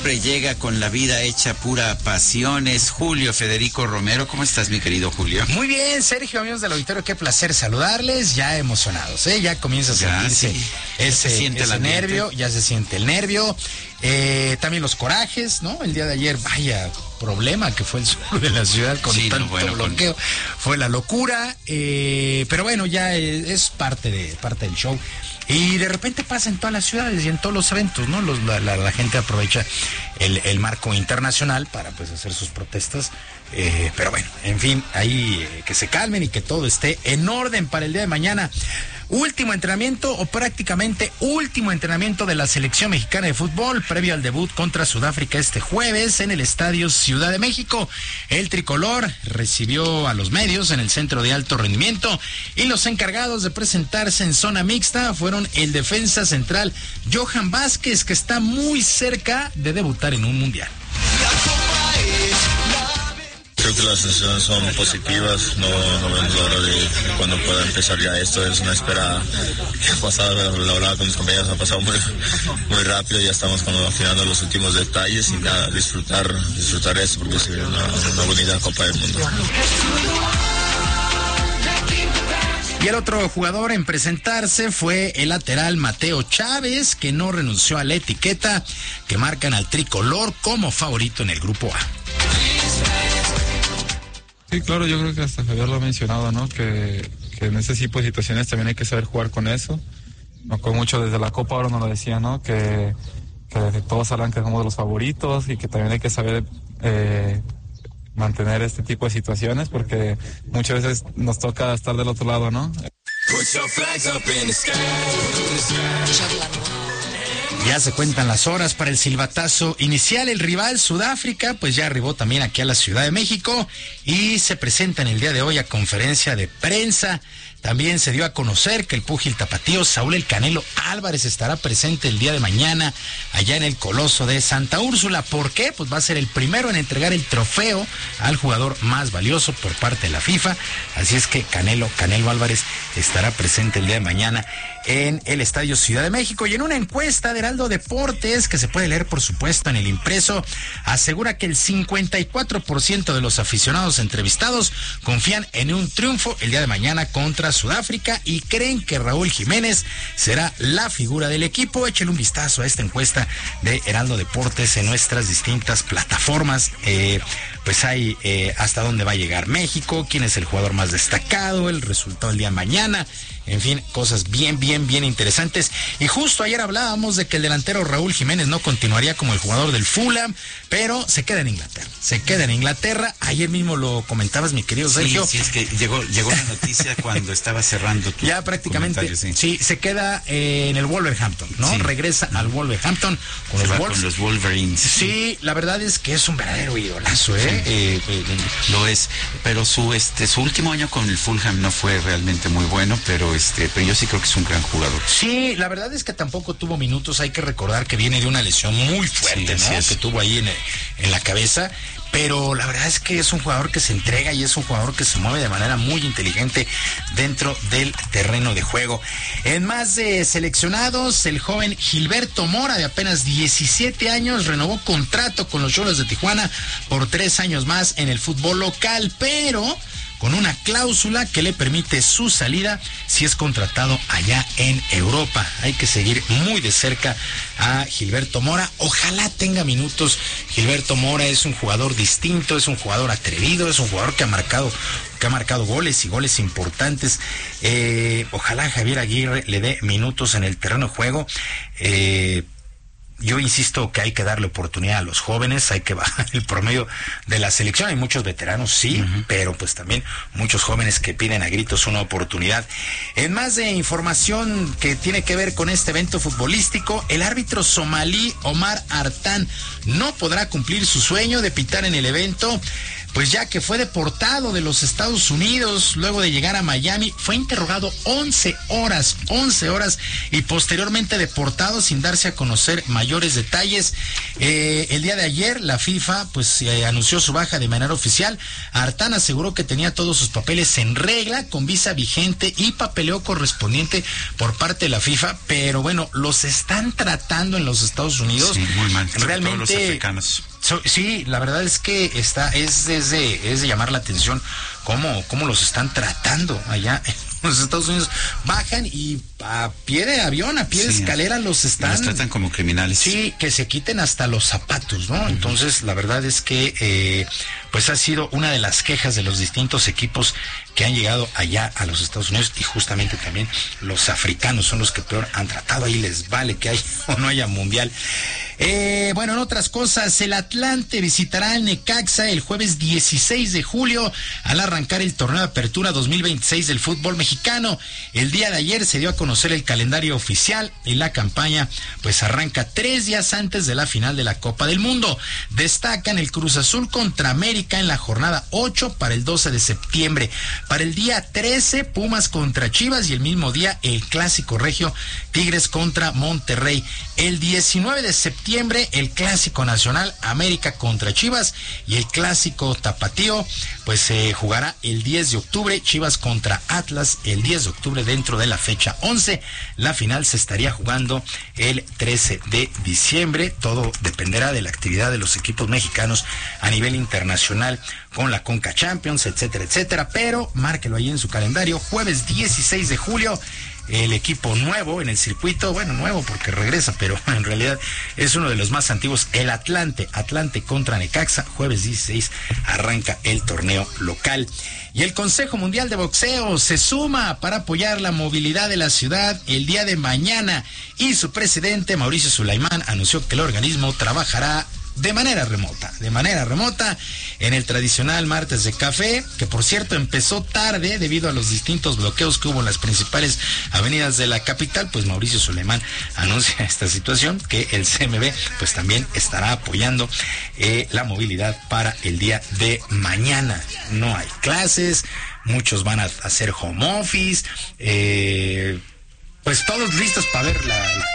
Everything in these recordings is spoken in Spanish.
siempre llega con la vida hecha pura pasiones. Julio Federico Romero, ¿cómo estás, mi querido Julio? Muy bien, Sergio, amigos del auditorio, qué placer saludarles, ya emocionados, ya comienza a sentirse ese nervio, ya se siente el nervio, también los corajes, ¿no? El día de ayer, vaya problema que fue el sur de la ciudad con tanto bloqueo, fue la locura, pero bueno, ya es parte del show. Y de repente pasa en todas las ciudades y en todos los eventos, ¿no? La gente aprovecha el marco internacional para pues hacer sus protestas. Pero bueno, en fin, ahí que se calmen y que todo esté en orden para el día de mañana. Último entrenamiento o prácticamente último entrenamiento de la selección mexicana de fútbol previo al debut contra Sudáfrica este jueves en el Estadio Ciudad de México. El tricolor recibió a los medios en el centro de alto rendimiento y los encargados de presentarse en zona mixta fueron el defensa central Johan Vázquez, que está muy cerca de debutar en un mundial. Creo que las sensaciones son positivas, no vemos la hora de cuando pueda empezar ya esto. Es una espera que ha pasado, la verdad con mis compañeros ha pasado muy rápido, ya estamos afinando los últimos detalles y nada, disfrutar esto porque es una bonita Copa del Mundo. Y el otro jugador en presentarse fue el lateral Mateo Chávez, que no renunció a la etiqueta que marcan al tricolor como favorito en el grupo A. Sí, claro, yo creo que hasta Javier lo ha mencionado, ¿no? Que en ese tipo de situaciones también hay que saber jugar con eso. Me acuerdo mucho desde la Copa ahora nos lo decía, ¿no? Que todos hablan que somos los favoritos y que también hay que saber mantener este tipo de situaciones porque muchas veces nos toca estar del otro lado, ¿no? Ya se cuentan las horas para el silbatazo inicial. El rival Sudáfrica pues ya arribó también aquí a la Ciudad de México y se presenta en el día de hoy a conferencia de prensa. También se dio a conocer que el púgil tapatío Saúl El Canelo Álvarez estará presente el día de mañana allá en el Coloso de Santa Úrsula. ¿Por qué? Pues va a ser el primero en entregar el trofeo al jugador más valioso por parte de la FIFA. Así es que Canelo Álvarez estará presente el día de mañana en el Estadio Ciudad de México. Y en una encuesta de Heraldo Deportes, que se puede leer por supuesto en el impreso, asegura que el 54% de los aficionados entrevistados confían en un triunfo el día de mañana contra Sudáfrica y creen que Raúl Jiménez será la figura del equipo. Échale un vistazo a esta encuesta de Heraldo Deportes en nuestras distintas plataformas. Pues hay hasta dónde va a llegar México, quién es el jugador más destacado, el resultado del día de mañana. En fin, cosas bien interesantes. Y justo ayer hablábamos de que el delantero Raúl Jiménez no continuaría como el jugador del Fulham, pero se queda en Inglaterra. Ayer mismo lo comentabas, mi querido Sergio. Sí, es que llegó la noticia cuando estaba cerrando tu ya prácticamente, sí, se queda en el Wolverhampton, ¿no? Sí. Regresa al Wolverhampton con los Wolverines. Sí, la verdad es que es un verdadero idolazo, lo es, pero su último año con el Fulham no fue realmente muy bueno, pero yo sí creo que es un gran jugador. Sí, la verdad es que tampoco tuvo minutos. Hay que recordar que viene de una lesión muy fuerte, sí, ¿no? Que tuvo ahí en la cabeza. Pero la verdad es que es un jugador que se entrega y es un jugador que se mueve de manera muy inteligente dentro del terreno de juego. En más de seleccionados, el joven Gilberto Mora, de apenas 17 años, renovó contrato con los Cholos de Tijuana por 3 años más en el fútbol local, pero con una cláusula que le permite su salida si es contratado allá en Europa. Hay que seguir muy de cerca a Gilberto Mora. Ojalá tenga minutos. Gilberto Mora es un jugador distinto, es un jugador atrevido, es un jugador que ha marcado goles y goles importantes. Ojalá Javier Aguirre le dé minutos en el terreno de juego. Yo insisto que hay que darle oportunidad a los jóvenes, hay que bajar el promedio de la selección. Hay muchos veteranos, sí, pero pues también muchos jóvenes que piden a gritos una oportunidad. En más de información que tiene que ver con este evento futbolístico, el árbitro somalí Omar Artan no podrá cumplir su sueño de pitar en el evento pues ya que fue deportado de los Estados Unidos luego de llegar a Miami, fue interrogado 11 horas y posteriormente deportado sin darse a conocer mayores detalles. El día de ayer la FIFA pues anunció su baja de manera oficial. Artán aseguró que tenía todos sus papeles en regla, con visa vigente y papeleo correspondiente por parte de la FIFA, pero bueno, los están tratando en los Estados Unidos. Sí, muy mal. Realmente, todos los africanos. Sí, la verdad es que es de llamar la atención cómo los están tratando allá en los Estados Unidos. Bajan y a pie de avión, a pie de escalera los tratan como criminales. Sí, que se quiten hasta los zapatos, ¿no? Entonces, la verdad es que pues ha sido una de las quejas de los distintos equipos que han llegado allá a los Estados Unidos, y justamente también los africanos son los que peor han tratado. Ahí les vale que haya o no haya mundial. Bueno, en otras cosas, el Atlante visitará al Necaxa el jueves 16 de julio al arrancar el torneo de apertura 2026 del fútbol mexicano. El día de ayer se dio a conocer el calendario oficial y la campaña pues arranca 3 días antes de la final de la Copa del Mundo. Destacan el Cruz Azul contra América en la jornada 8 para el 12 de septiembre. Para el día 13, Pumas contra Chivas, y el mismo día el Clásico Regio, Tigres contra Monterrey. El 19 de septiembre, el Clásico Nacional, América contra Chivas, y el Clásico Tapatío, pues se jugará el 10 de octubre, Chivas contra Atlas, el 10 de octubre dentro de la fecha 11. La final se estaría jugando el 13 de diciembre. Todo dependerá de la actividad de los equipos mexicanos a nivel internacional con la Conca Champions, etcétera, etcétera. Pero márquelo ahí en su calendario, jueves 16 de julio. El equipo nuevo en el circuito, bueno, nuevo porque regresa, pero en realidad es uno de los más antiguos, el Atlante contra Necaxa, jueves 16 arranca el torneo local. Y el Consejo Mundial de Boxeo se suma para apoyar la movilidad de la ciudad el día de mañana, y su presidente Mauricio Sulaimán anunció que el organismo trabajará de manera remota en el tradicional martes de café, que por cierto empezó tarde debido a los distintos bloqueos que hubo en las principales avenidas de la capital. Pues Mauricio Sulaimán anuncia esta situación, que el CMB pues también estará apoyando la movilidad para el día de mañana. No hay clases, muchos van a hacer home office, pues todos listos para ver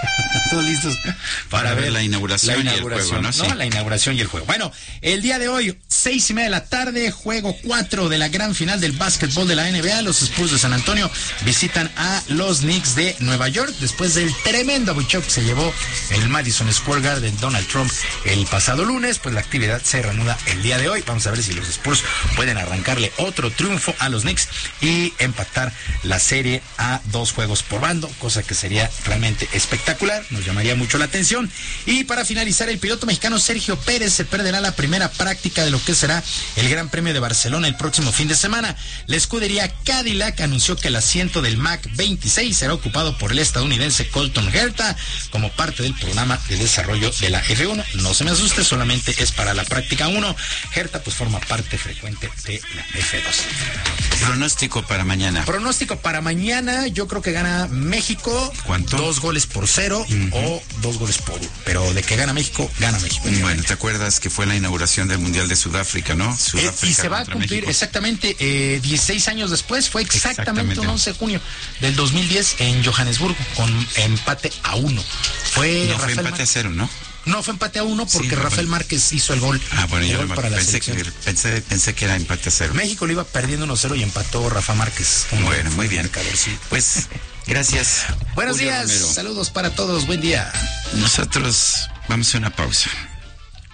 la inauguración y el juego, ¿no? Sí. La inauguración y el juego. Bueno, el día de hoy, 6:30 de la tarde, juego 4 de la gran final del básquetbol de la NBA. Los Spurs de San Antonio visitan a los Knicks de Nueva York después del tremendo abucheo que se llevó en el Madison Square Garden Donald Trump el pasado lunes. Pues la actividad se reanuda el día de hoy. Vamos a ver si los Spurs pueden arrancarle otro triunfo a los Knicks y empatar la serie a 2 juegos por bando, cosa que sería realmente espectacular, nos llamaría mucho la atención. Y para finalizar, el piloto mexicano Sergio Pérez se perderá la primera práctica de lo que será el Gran Premio de Barcelona el próximo fin de semana. La escudería Cadillac anunció que el asiento del Mach 26 será ocupado por el estadounidense Colton Herta como parte del programa de desarrollo de la F1. No se me asuste, solamente es para la práctica 1. Herta pues forma parte frecuente de la F2. Pronóstico para mañana. Pronóstico para mañana, yo creo que gana México. ¿Cuánto? 2-0 o 2-1. Pero de que gana México, gana México. Bueno, ¿te acuerdas que fue la inauguración del Mundial de Sudáfrica, no? Sudáfrica y se va a cumplir México. Exactamente 16 años después, fue exactamente un 11 de junio del 2010 en Johannesburgo, con empate a 1. Fue empate a 0, ¿no? No, fue empate a 1 porque Rafael Márquez hizo el gol. Bueno, yo para la pensé que era empate a 0. México lo iba perdiendo 1-0 y empató Rafa Márquez. Bueno, muy bien. Pues, gracias. Buenos días, Romero. Saludos para todos, buen día. Nosotros vamos a una pausa.